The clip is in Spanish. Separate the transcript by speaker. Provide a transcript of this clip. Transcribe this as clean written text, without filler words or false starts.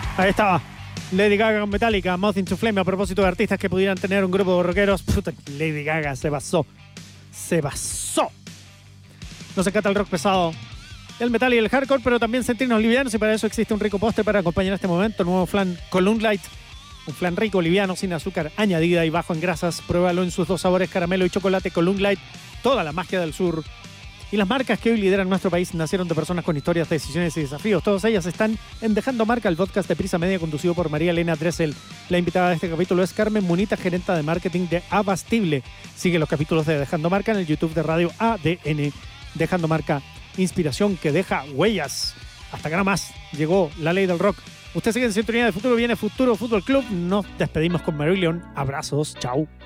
Speaker 1: Ahí estaba. Lady Gaga con Metallica, Moth into Flame. A propósito de artistas que pudieran tener un grupo de rockeros. Puta, Lady Gaga se basó. Se basó. Nos encanta el rock pesado, el metal y el hardcore, pero también sentirnos livianos, y para eso existe un rico postre para acompañar este momento. Nuevo flan Column Light. Un flan rico, liviano, sin azúcar añadida y bajo en grasas. Pruébalo en sus dos sabores, caramelo y chocolate. Column Light, toda la magia del sur. Y las marcas que hoy lideran nuestro país nacieron de personas con historias, decisiones y desafíos. Todas ellas están en Dejando Marca, el podcast de Prisa Media, conducido por María Elena Dressel. La invitada de este capítulo es Carmen Munita, gerenta de marketing de Abastible. Sigue los capítulos de Dejando Marca en el YouTube de Radio ADN. Dejando Marca, inspiración que deja huellas. Hasta que no más llegó la ley del rock. Usted sigue en sintonía de Futuro Viene Futuro Fútbol Club. Nos despedimos con Marillion. Abrazos, chao.